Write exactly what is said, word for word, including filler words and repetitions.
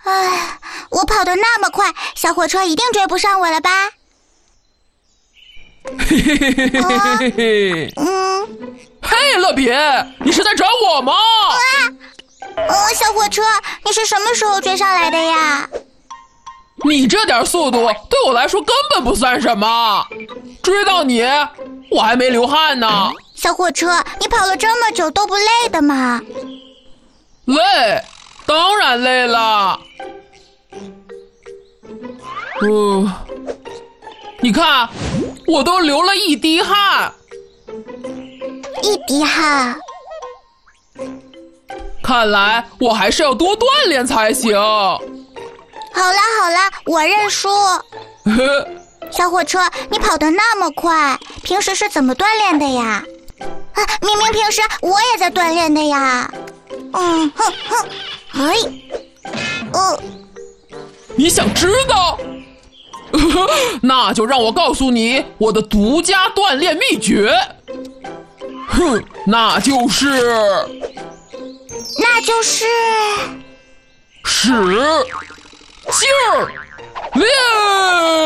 唉，我跑得那么快，小火车一定追不上我了吧？ 嘿嘿嘿嘿嘿嘿嘿！ 嗯， 嘿，乐比，你是在找我吗？ 啊，呃，小火车，你是什么时候追上来的呀？ 你这点速度对我来说根本不算什么，追到你，我还没流汗呢。 小火车，你跑了这么久都不累的吗？ 累，当然累了。嗯，你看，我都流了一滴汗。 一滴汗。 看来我还是要多锻炼才行。 好啦好啦，我认输。小火车，你跑得那么快，平时是怎么锻炼的呀？啊，明明平时我也在锻炼的呀。嗯哼哼，哎，呃， 你想知道？那就让我告诉你我的独家锻炼秘诀。哼，那就是那就是使劲儿练。